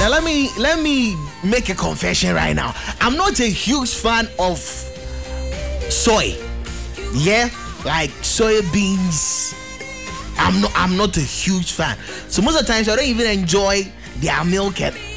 Now let me make a confession right now. I'm not a huge fan of soy. Yeah, like soybeans. I'm not a huge fan. So most of the times I don't even enjoy their milk and